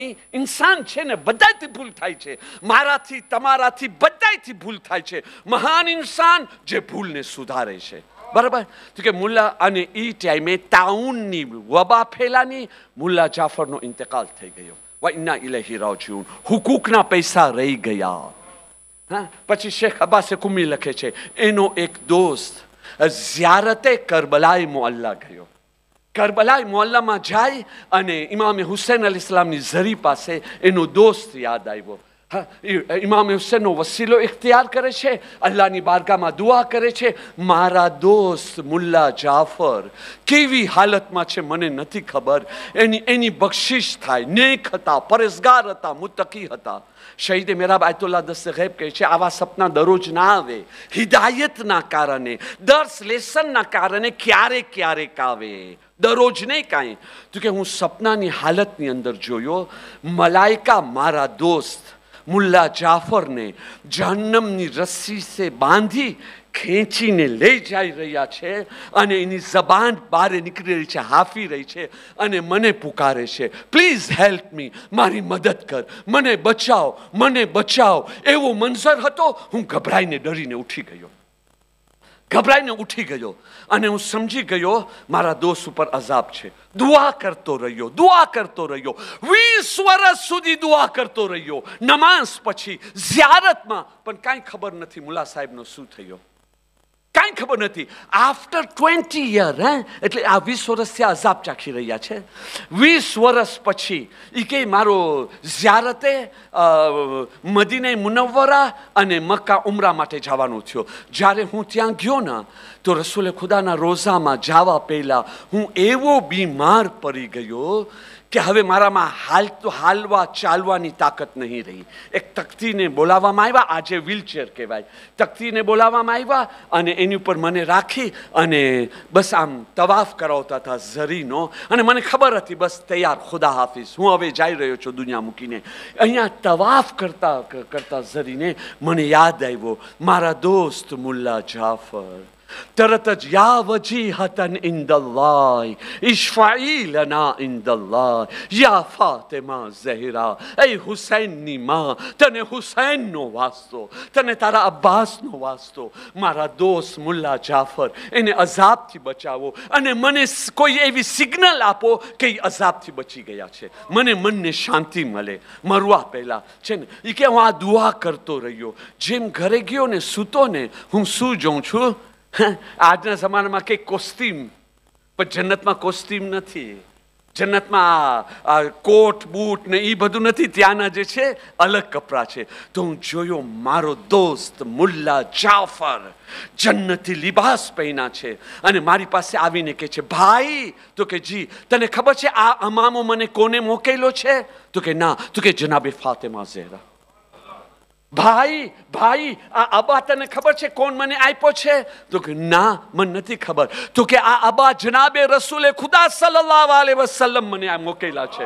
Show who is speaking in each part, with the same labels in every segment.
Speaker 1: इंसान छे ने बधायथी भूल थाय छे, माराथी तमाराथी बधायथी भूल थाय छे। महान इंसान जे भूल ने सुधारे छे, बराबर। तो के मुल्ला अने ई टाइमे ताउननी वबा फैलानी, मुल्ला जाफरनो इंतकाल થઈ ગયો। व इन्ना इलैहि राजिऊन। हुकूकना पैसा रही गया। हाँ, પછી શેખ અબ્બાસે કુમી લખે છે, એનો એક દોસ્ત ઝિયારતે કરબલાઈ મોહલ્લા ગયો। કરબલાઈ મોહલ્લામાં જાય અને ઇમામે હુસૈન અલૈહિસ્સલામની ઝરી પાસે એનો દોસ્ત યાદ આવ્યો। हाँ, इमाम हुसैन नो वसीलो इख्तियार करे छे, अल्लाहनी बारगाहमां दुआ करे छे, मारा दोस्त मुल्ला जाफर केवी हालतमां छे मने नथी खबर। एनी बख्शिश थाय, नेक हता, परहेजगार हता, मुत्तकी हता। शहीद मेराब आयतुल्लाह दस्ते गैब कहे छे, आवा सपना दररोज ना आवे, हिदायतना कारणे, दर्स लेसनना कारणे क्यारेक क्यारेक आवे, दररोज नहीं काई। तो के हूँ सपनानी हालतनी अंदर जोयो, मलाइका मारा दोस्त मुल्ला जाफर ने जहन्नमनी रस्सी से बांधी ખેંચીને લઈ જઈ રહ્યા છે અને એની જબાન બહાર નીકળી રહી છે, હાફી રહી છે અને મને પુકારે છે, પ્લીઝ હેલ્પ મી, મારી મદદ કર, મને બચાવ। એવો મંઝર હતો। હું ગભરાઈને ડરીને ઉઠી ગયો અને હું સમજી ગયો મારા દોસ્ત ઉપર અઝાબ છે। દુઆ કરતો રહ્યો 20 વર્ષ સુધી દુઆ કરતો રહ્યો, નમાઝ પછી, ઝિયારતમાં, પણ કાંઈ ખબર નથી મુલ્લા સાહેબનો શું થયો, કાંઈ ખબર નથી। આફ્ટર 20 યર, એટલે આ 20 વર્ષથી અઝાબ ચાખી રહ્યા છે। 20 વર્ષ પછી એ કે મારો ઝિયારતે મદીને મુનવ્વરા અને મક્કા ઉમરા માટે જવાનું થયો। જ્યારે હું ત્યાં ગયો ને તો રસૂલે ખુદાના રોઝામાં જવા પહેલાં હું એવો બીમાર પડી ગયો કે હવે મારામાં હાલવા ચાલવાની તાકાત નહીં રહી। એક તખ્તીને બોલાવવામાં આવ્યા, આજે વ્હીલચેર કહેવાય, તખ્તીને બોલાવવામાં આવ્યા અને એની ઉપર મને રાખી અને બસ આમ તવાફ કરાવતા હતા ઝરીનો, અને મને ખબર હતી બસ તૈયાર, ખુદા હાફિઝ, હું હવે જઈ રહ્યો છું દુનિયા મૂકીને। અહીંયા તવાફ કરતા ઝરીને મને યાદ આવ્યો મારા દોસ્ત મુલ્લા જાફર। तरत या वजीहतन इंदल्लाह इश्फाई लना इंदल्लाह या फातिमा ज़हरा, ए हुसैन नी मां, तने हुसैन नो वास्तो, तने तारा अब्बास नो वास्तो, मारा दोस्त मुल्ला जाफर एने अजाब थी बचावो अने मने कोई एवी सिग्नल आपो के अजाब थी बची गया छे, मने मन ने शांति मळे। मरवा पहला छे ने ई के हुं आ दुआ करतो रह्यो, जेम घरे गयो ने सूतो ने हुं सू जों छुं। આજના જમાનામાં કંઈક કોસ્ટ્યુમ, પણ જન્નતમાં કોસ્ટ્યુમ નથી, જન્નતમાં કોટ બૂટ ને એ બધું નથી, ત્યાંના જે છે અલગ કપડાં છે। તો હું જોયો મારો દોસ્ત મુલ્લા જાફર જન્નતી લિબાસ પહેર્યા છે અને મારી પાસે આવીને કહે છે, ભાઈ, તો કે જી, તને ખબર છે આ અમામો મને કોને મોકલ્યો છે? તો કે ના, તો કે જનાબે ફાતિમા ઝહરા। भाई आ अबा तने खबर छे कौन मने आप्यो छे? तो के ना, मन नथी खबर। तो के आ अबा जनाबे रसूले खुदा सल्लल्लाहु अलैहि वसल्लम मने आ मोकेला छे।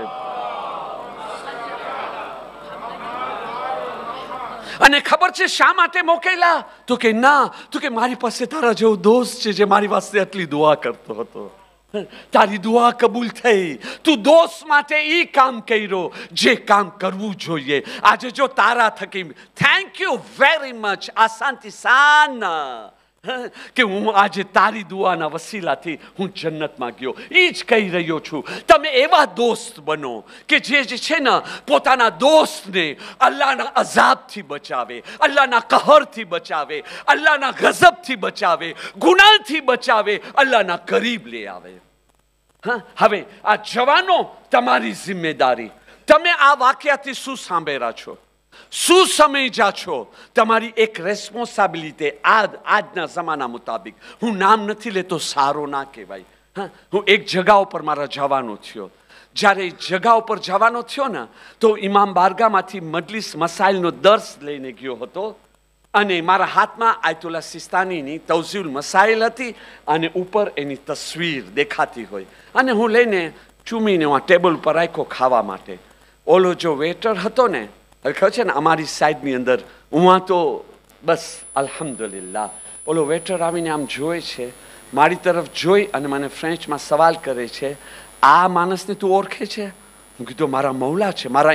Speaker 1: अने खबर छे शा माटे मोकेला? तो के ना, तो के मारी पासे तारा जेवो दोस्त छे जे मारी वास्ते आटली दुआ करतो हतो, तारी दुआ कबूल थई, तू दोस्त माटे ई काम कर्यो जे काम करवू जोईए। आज जो तारा थकी, थैंक यू वेरी मच, आसानथी सान કે હું આજે તારી દુઆના વસીલાથી હું જન્નતમાં ગયો। એ જ કહી રહ્યો છું, તમે એવા દોસ્ત બનો કે જે છે ને પોતાના દોસ્તને અલ્લાહના અઝાબથી બચાવે, અલ્લાહના કહરથી બચાવે, અલ્લાહના ગઝબથી બચાવે, ગુનાહથી બચાવે, અલ્લાહના કરીબ લઈ આવે। હા, હવે આ જવાનો તમારી જિમ્મેદારી, તમે આ વાક્યથી શું સાંભળ્યા છો, શું સમજ્યા છો? તમારી એક રેસ્પોન્સિબિલિટી આજના જમાના મુતાબિક, હું નામ નથી લેતો, સારો ના કહેવાય। હા, હું એક જગા ઉપર મારા જવાનો થયો। જ્યારે જગા ઉપર જવાનો થયો ને તો ઇમામ બારગાહમાંથી મજલિસ મસાઇલનો દર્સ લઈને ગયો હતો અને મારા હાથમાં આયતુલ્લા સિસ્તાનીની તવઝીઉલ મસાઇલ હતી અને ઉપર એની તસવીર દેખાતી હોય અને હું લઈને ચૂમીને હું ટેબલ ઉપર રાખ્યો ખાવા માટે। ઓલો જો વેટર હતો ને, હવે ખબર છે ને અમારી સાઈડની અંદર, હું તો બસ અલ્હમ્દુલિલ્લાહ, ઓલો વેટર આવીને આમ જોઈ છે, મારી તરફ જોઈ અને મને ફ્રેન્ચમાં સવાલ કરે છે, આ માણસને તું ઓળખે છે? હું કીધું મારા મૌલા છે, મારા